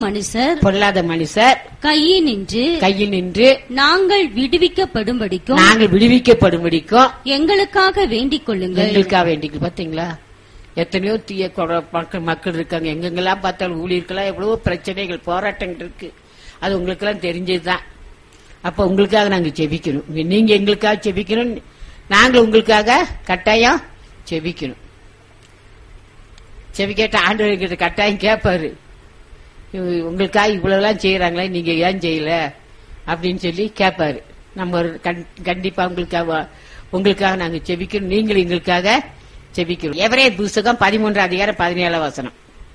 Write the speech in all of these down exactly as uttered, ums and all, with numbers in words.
மனுஷர் பொல்லாத மனுஷர் கையில் நின்று கையில் நின்று நாங்கள் விடுவிக்கப்படும்படிக்கும் நாங்கள் விடுவிக்கப்படும்படிக்கும் எங்களுக்காக வேண்டிக் கொள்ளுங்கள். எங்களுக்காக வேண்டிக்கு பாத்தீங்களா, எத்தனையோ தீய கொட- மக்கள் மக்கள் இருக்காங்க. எங்கெங்கெல்லாம் பார்த்தாலும் ஊழியர்களா எவ்வளவோ பிரச்சனைகள் போராட்டங்கள் இருக்கு. அது உங்களுக்கு எல்லாம் தெரிஞ்சதுதான். அப்ப உங்களுக்காக நாங்க ஜெபிக்கணும். நீங்க எங்களுக்காக ஜெபிக்கணும், நாங்கள் உங்களுக்காக கட்டாயம் ஜெபிக்கணும். செவிக்கேட்ட ஆண்டவர் கிட்ட கட்டாயம் கேட்பாரு, உங்களுக்காக இவ்வளவு எல்லாம் செய்யறாங்களே, நீங்க ஏன் செய்யல அப்படின்னு சொல்லி கேட்பாரு. நம்ம ஒரு கண்- கண்டிப்பா உங்களுக்காக உங்களுக்காக நாங்க செபிக்கணும், நீங்கள் எங்களுக்காக செபிக்கணும். எவரேயர் புஸ்தகம் பதிமூன்றாம் அதிகாரம் பதினேழாம் வசனம்.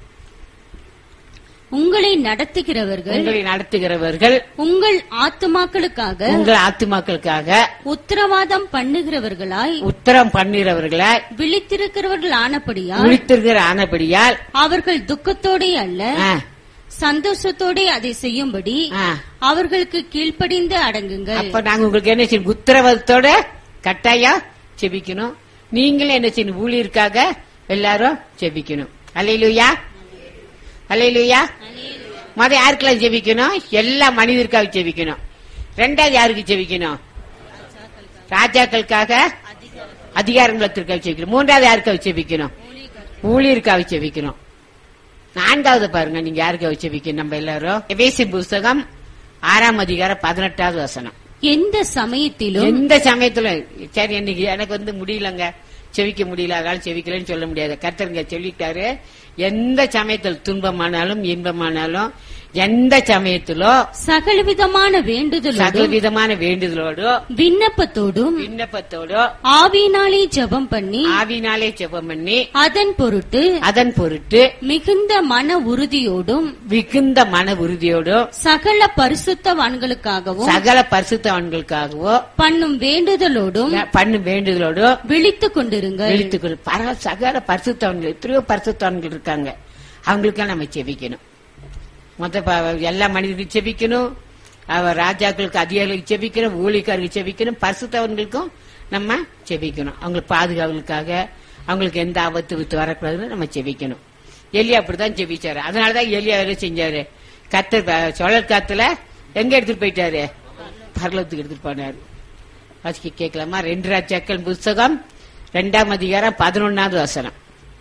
உங்களை நடத்துகிறவர்கள் உங்களை நடத்துகிறவர்கள் உங்கள் ஆத்துமாக்களுக்காக உங்கள் ஆத்துமாக்களுக்காக உத்தரவாதம் பண்ணுகிறவர்களாய் உத்தரம் பண்ணுகிறவர்களை விழித்திருக்கிறவர்கள் ஆனபடியால் விழித்திருக்கிற ஆனபடியால் அவர்கள் துக்கத்தோடே அல்ல ஆ, சந்தோஷத்தோடே அதை செய்யும்படி ஆ. அவர்களுக்கு கீழ்ப்படிந்து அடங்குங்கள். அப்ப நாங்க உங்களுக்கு என்ன செய்யணும், உத்தரவாதத்தோட கட்டாயம் செபிக்கணும். நீங்களும் என்ன செய்யணும், ஊழியருக்காக எல்லாரும் செபிக்கணும். அல்லேலூயா, அல்லேலூயா. முத யாருக்கெல்லாம் ஜெபிக்கணும், எல்லா மனிதருக்காக ஜெபிக்கணும். ரெண்டாவது யாருக்கு ஜெபிக்கணும், ராஜாக்களுக்காக அதிகாரங்களுக்காக ஜெபிக்கணும். மூன்றாவது யாருக்காக ஜெபிக்கணும், ஊழியருக்காக ஜெபிக்கணும். நான்காவது பாருங்க, நீங்க யாருக்காக ஜெபிக்கணும், நம்ம எல்லாரும் எபேசியர் புஸ்தகம் ஆறாம் அதிகாரம் பதினெட்டாவது வசனம். எந்த சமயத்திலும் எந்த சமயத்துல சரி இன்னைக்கு எனக்கு வந்து முடியலங்க, செவிக்க முடியல, அதனால செவிக்கலன்னு சொல்ல முடியாது. கர்த்தருங்க சொல்லிட்டாரு, எந்த சமயத்தில் துன்பமானாலும் இன்பமானாலும் எந்த சமயத்திலோ சகலவிதமான வேண்டுதலோடும் சகலவிதமான வேண்டுதலோடு விண்ணப்பத்தோடும் விண்ணப்பத்தோடு ஆவியினாலே ஜெபம் பண்ணி ஆவினாலே ஜெபம் பண்ணி அதன் பொருட்டு அதன் பொருட்டு மிகுந்த மன உறுதியோடும் மிகுந்த மன உறுதியோடு சகல பரிசுத்தவான்களுக்காகவும் சகல பரிசுத்தவான்களுக்காகவோ பண்ணும் வேண்டுதலோடும் பண்ணும் வேண்டுதலோடு விழித்துக் கொண்டிருங்கள். விழித்துக்கொள். பரவ சகல பரிசுத்தவான்கள், எத்தனையோ பரிசுத்தவான்கள் இருக்காங்க, அவங்களுக்கெல்லாம் நம்ம செபிக்கணும். மொத்த ப- எல்லா மனிதர்களுக்கும் செபிக்கணும், அவர் ராஜாக்களுக்கு அதிகாரிகளுக்கு செபிக்கணும், ஊழியக்காரர்களுக்கு செபிக்கணும், பரிசுத்தவன்களுக்கும் நம்ம செபிக்கணும். அவங்களுக்கு பாதுகாவலுக்காக, அவங்களுக்கு எந்த ஆபத்து வித்து வரக்கூடாதுன்னு நம்ம செபிக்கணும். எலியா அப்படிதான் செபிச்சாரு. அதனாலதான் எலியா என்ன செஞ்சாரு, கத்தர் சுழல் காத்துல எங்க எடுத்துட்டு போயிட்டாரு, பரலோகத்துக்கு எடுத்துட்டு போனாரு. வாசிக்க கேட்கலாமா? ரெண்டு ராஜாக்கள் புஸ்தகம் ரெண்டாம் அதிகாரம் பதினொன்னாவது வசனம்.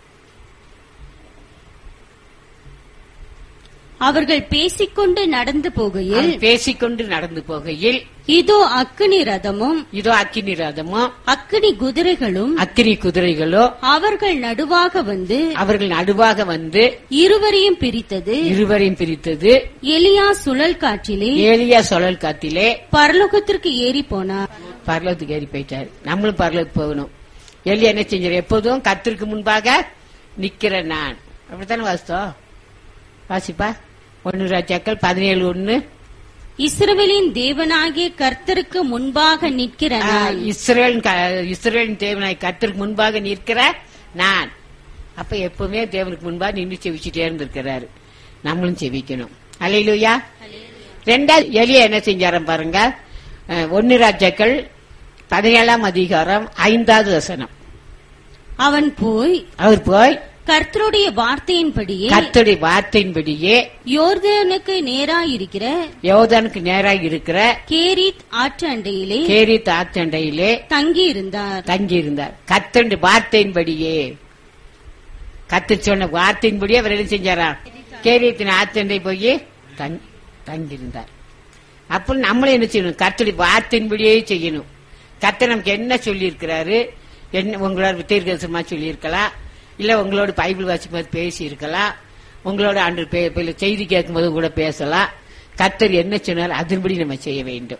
அவர்கள் பேசிக்கொண்டு நடந்து போகையில் அவன் பேசிக்கொண்டு நடந்து போகையில் இதோ அக்கினி ரதமும் இதோ அக்கினி ரதமும் அக்கினி குதிரைகளும் அக்கினி குதிரைகளோ அவர்கள் நடுவாக வந்து அவர்கள் நடுவாக வந்து இருவரையும் பிரித்தது. இருவரையும் பிரித்தது. எலியா சுழல் காற்றிலே ஏலியா சுழல் காத்திலே பரலோகத்திற்கு ஏறி போனார். பரலோகத்துக்கு ஏறி போயிட்டாரு. நம்மளும் பரலோகத்துக்கு போகணும். எலியா என்ன செஞ்சாரு, எப்போதும் கர்த்தருக்கு முன்பாக நிக்கிற நான். அப்படித்தானே வாசித்தோம், வாசிப்பா. ஒன்னு ராஜாக்கள் பதினேழு ஒன்னு. இஸ்ரவேலின் தேவனாகிய கர்த்தருக்கு முன்பாக நிற்கிற நான். இஸ்ரேல் இஸ்ரேலின் தேவனாய் கர்த்தருக்கு முன்பாக நிற்கிற நான். அப்ப எப்பவுமே தேவனுக்கு முன்பாக நின்று செவிச்சுட்டே இருந்திருக்கிறாரு. நம்மளும் செவிக்கணும். அல்லேலூயா. ரெண்டாவது எலியா என்ன செஞ்சாரம் பாருங்க, அஹ், ஒன்னு ராஜாக்கள் பதினேழாம் அதிகாரம் ஐந்தாவது வசனம். அவன் போய் அவர் போய் கர்த்தருடைய வார்த்தையின்படியே கர்த்தருடைய வார்த்தையின்படியே யோர்தானுக்கு நேராயிருக்கிற யோர்தானுக்கு நேராக இருக்கிற கேரித் ஆற்று அண்டையிலே கேரித் ஆற்றண்டையிலே தங்கியிருந்தார். தங்கியிருந்தார். கர்த்தருடைய வார்த்தையின்படியே, கர்த்தர் சொன்ன வார்த்தையின்படியே அவர் என்ன செஞ்சாரா, கேரியத்தின் ஆற்றண்டை போய் தங்- தங்கியிருந்தார். அப்ப நம்மளும் என்ன செய்யணும், கர்த்தருடைய வார்த்தையின்படியே செய்யணும். கர்த்தர் நமக்கு என்ன சொல்லி இருக்கிறாரு, என்ன உங்களோட தீர்க்கதரிசனமா சொல்லி இருக்கலாம், இல்ல உங்களோட பைபிள் வாசிக்கும்போது பேசி இருக்கலாம், உங்களோட அன்று பே- பே- செய்தி கேட்கும்போது கூட பேசலாம். கர்த்தர் என்ன சொன்னார் அதன்படி நம்ம செய்ய வேண்டும்.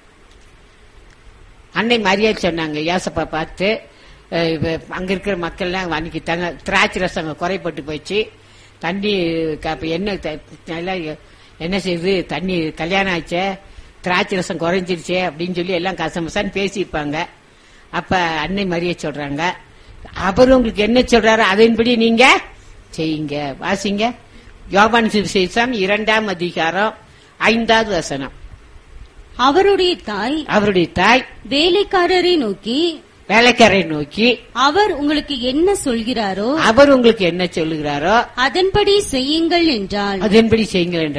அன்னை மரியா சொன்னாங்க, ஏசப்பா பார்த்து, அஹ், இப்ப அங்க இருக்கிற மக்கள் எல்லாம் அன்னைக்கு தங்க திராட்சை ரசம் அங்க குறைப்பட்டு போச்சு, தண்ணி க- அப்ப என்ன த- எல்லாம் என்ன செய்யுது, தண்ணி கல்யாணம் ஆச்சே, திராட்சை ரசம் குறைஞ்சிருச்சே அப்படின்னு சொல்லி எல்லாம் கசமசான்னு பேசியிருப்பாங்க. அப்ப அன்னை மரியா சொல்றாங்க, அவர் உங்களுக்கு என்ன சொல்றாரோ அதன்படி நீங்க செய்யுங்க. வாசிங்க, யோவான் சுவிசேஷம் இரண்டாம் அதிகாரம் ஐந்தாவது வசனம். அவருடைய தாய் அவருடைய தாய் வேலைக்காரரை நோக்கி வேலைக்காரை நோக்கி அவர் உங்களுக்கு என்ன சொல்கிறாரோ அவர் உங்களுக்கு என்ன சொல்லுகிறாரோ அதன்படி செய்யுங்கள் என்றாள். அதன்படி செய்யுங்கள் என்றார்.